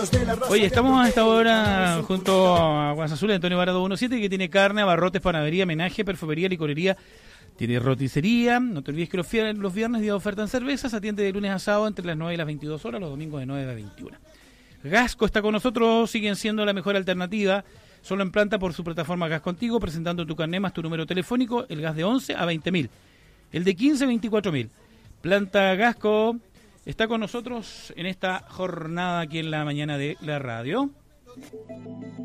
Oye, estamos a esta hora junto a Guasazul, Antonio Barado 17, que tiene carne, abarrotes, panadería, menaje, perfumería, licorería, tiene roticería. No te olvides que los viernes día de oferta en cervezas, atiende de lunes a sábado entre las 9 y las 22 horas, los domingos de 9 a 21. Gasco está con nosotros, siguen siendo la mejor alternativa, solo en planta por su plataforma Gas Contigo, presentando tu carné más tu número telefónico, el gas de 11 a 20.000, el de 15 a 24.000. Planta Gasco está con nosotros en esta jornada aquí en la mañana de la radio.